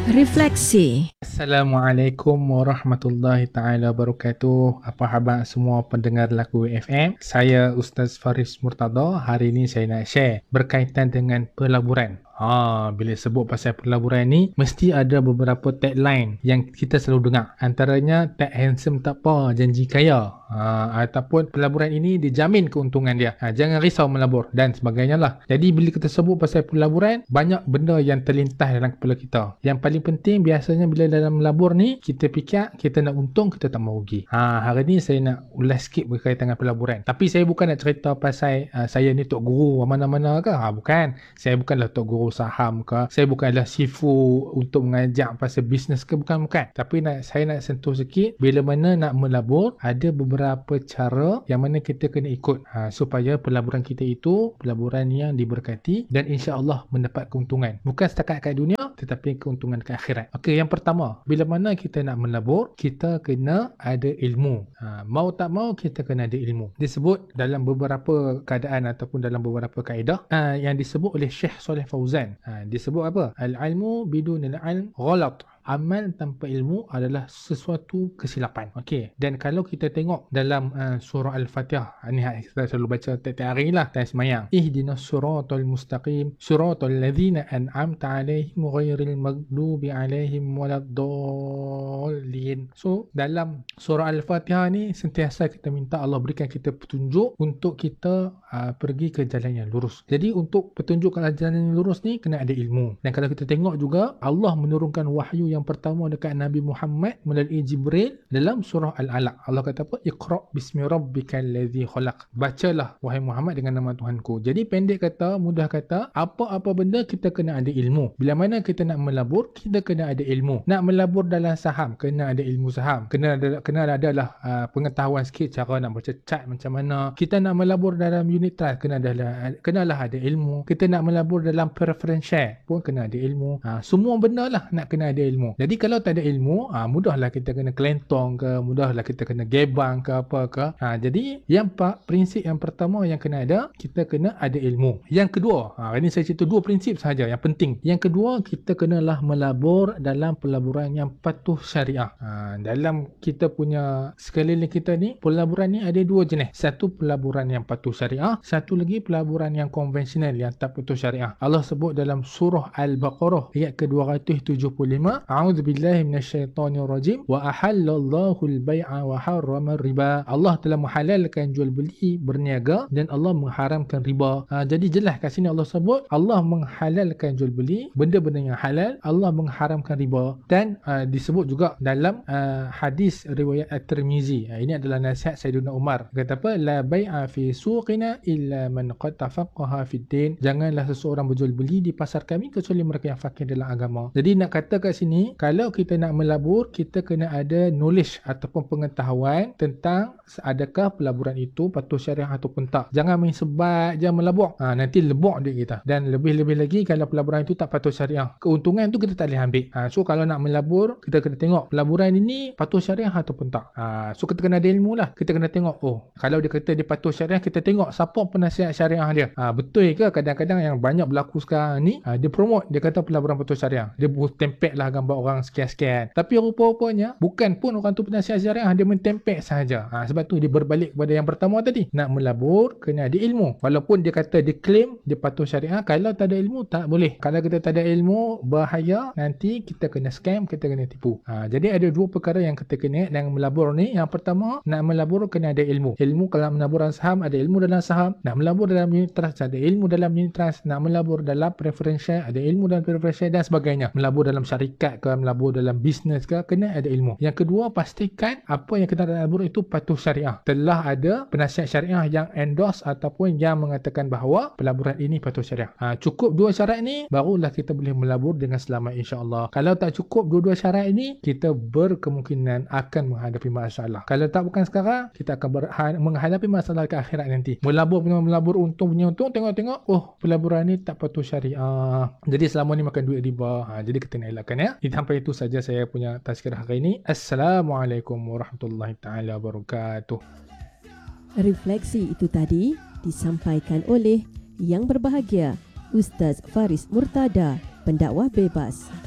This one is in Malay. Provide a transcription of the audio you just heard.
Refleksi. Assalamualaikum warahmatullahi taala wabarakatuh. Apa khabar semua pendengar Laku FM? Saya Ustaz Faris Murtada. Hari ini saya nak share berkaitan dengan pelaburan. Bila sebut pasal pelaburan ni, mesti ada beberapa tagline yang kita selalu dengar. Antaranya, tak handsome tak apa, janji kaya. Ataupun pelaburan ini dijamin keuntungan dia. Jangan risau melabur dan sebagainya lah. Jadi bila kita sebut pasal pelaburan, banyak benda yang terlintas dalam kepala kita. Yang paling penting biasanya bila dalam melabur ni, kita fikir kita nak untung, kita tak mau rugi. Hari ni saya nak ulas sikit berkaitan dengan pelaburan. Tapi saya bukan nak cerita pasal saya ni tok guru mana-mana ke. Bukan. Saya bukanlah tok guru saham ke. Saya bukanlah sifu untuk mengajak pasal bisnes ke. Bukan. Tapi saya nak sentuh sikit bila mana nak melabur, ada beberapa cara yang mana kita kena ikut supaya pelaburan kita itu pelaburan yang diberkati dan insya-Allah mendapat keuntungan. Bukan setakat kat dunia tetapi keuntungan ke akhirat. Okey, yang pertama, bila mana kita nak melabur, kita kena ada ilmu. Mau tak mau kita kena ada ilmu. Disebut dalam beberapa keadaan ataupun dalam beberapa kaedah yang disebut oleh Syekh Saleh Fauzan. Disebut apa? Al-ilmu bidunil ilm ghalat. Amal tanpa ilmu adalah sesuatu kesilapan. Okey. Dan kalau kita tengok dalam surah Al-Fatihah, ni kita selalu baca tiap-tiap hari lah, time semayang. Ihdinas siratal mustaqim, siratal ladzina an'amta alaihim ghairil maghdubi alaihim waladdallin. So, dalam surah Al-Fatihah ni sentiasa kita minta Allah berikan kita petunjuk untuk kita pergi ke jalan yang lurus. Jadi untuk petunjuk ke jalan yang lurus ni kena ada ilmu. Dan kalau kita tengok juga, Allah menurunkan wahyu yang pertama dekat Nabi Muhammad melalui Jibril dalam surah Al-Alaq. Allah kata apa? Iqra' bismi rabbikal ladzi khalaq. Bacalah wahai Muhammad dengan nama Tuhanku. Jadi pendek kata, mudah kata, apa-apa benda kita kena ada ilmu. Bila mana kita nak melabur, kita kena ada ilmu. Nak melabur dalam saham, kena ada ilmu saham. Kena adalah pengetahuan sikit cara nak baca chart macam mana. Kita nak melabur dalam unit trust, kenalah ada ilmu. Kita nak melabur dalam preference share pun kena ada ilmu. Semua benda lah nak kena ada ilmu. Jadi kalau tak ada ilmu, mudahlah kita kena kelentong ke, mudahlah kita kena gebang ke apa ke. Jadi prinsip yang pertama yang kena ada, kita kena ada ilmu. Yang kedua, ini saya cerita dua prinsip sahaja yang penting. Yang kedua, kita kenalah melabur dalam pelaburan yang patuh syariah. Dalam kita punya sekeliling kita ni, pelaburan ni ada dua jenis. Satu pelaburan yang patuh syariah, satu lagi pelaburan yang konvensional yang tak patuh syariah. Allah sebut dalam surah Al-Baqarah ayat ke-275, A'udzubillahi minasyaitonirrajim wa ahallallahu al-bai'a wa harrama riba. Allah telah menghalalkan jual beli berniaga dan Allah mengharamkan riba. Jadi jelas kat sini Allah sebut Allah menghalalkan jual beli benda-benda yang halal, Allah mengharamkan riba. Dan disebut juga dalam hadis riwayat At-Tirmizi. Ini adalah nasihat Sayyidina Umar. Kata apa? La bai'a fi suqina illa man qad tafaqaha fid din. Janganlah seseorang berjual beli di pasar kami kecuali mereka yang fakir dalam agama. Jadi nak kata kat sini, kalau kita nak melabur, kita kena ada knowledge ataupun pengetahuan tentang adakah pelaburan itu patuh syariah ataupun tak. Jangan main sebat je melabur. Nanti lebok duit kita. Dan lebih-lebih lagi kalau pelaburan itu tak patuh syariah, keuntungan tu kita tak boleh ambil. So kalau nak melabur, kita kena tengok pelaburan ini patuh syariah ataupun tak. So kita kena ada ilmu lah. Kita kena tengok, kalau dia kata dia patuh syariah, kita tengok siapa penasihat syariah dia. Betul ke kadang-kadang yang banyak berlaku sekarang ni, dia promote, dia kata pelaburan patuh syariah. Dia tempek lah gambar orang sekian-sekian. Tapi rupa-rupanya bukan pun orang tu penasihat syariah, dia mentempek sahaja. Sebab tu dia berbalik kepada yang pertama tadi. Nak melabur kena ada ilmu. Walaupun dia kata dia claim dia patuh syariah, kalau tak ada ilmu tak boleh. Kalau kita tak ada ilmu, bahaya, nanti kita kena scam, kita kena tipu. Jadi ada dua perkara yang kita kena dengan melabur ni. Yang pertama, nak melabur kena ada ilmu. Ilmu kalau melabur dalam saham, ada ilmu dalam saham. Nak melabur dalam unit trust, ada ilmu dalam unit trust. Nak melabur dalam preferential, ada ilmu dalam preferential dan sebagainya. Melabur dalam syarikat ke, melabur dalam bisnes ke, kena ada ilmu. Yang kedua, pastikan apa yang kita nak melabur itu patuh syariah. Telah ada penasihat syariah yang endorse ataupun yang mengatakan bahawa pelaburan ini patuh syariah. Cukup dua syarat ni, barulah kita boleh melabur dengan selamat insya-Allah. Kalau tak cukup dua-dua syarat ini, kita berkemungkinan akan menghadapi masalah. Kalau tak bukan sekarang, kita akan menghadapi masalah ke akhirat nanti. Melabur punya untung, tengok-tengok, pelaburan ni tak patuh syariah. Jadi selama ni makan duit riba. Jadi kita nak elakkan ya. Sampai itu saja saya punya tazkirah hari ini. Assalamualaikum warahmatullahi taala wabarakatuh. Refleksi itu tadi disampaikan oleh Yang Berbahagia Ustaz Faris Murtada, pendakwah bebas.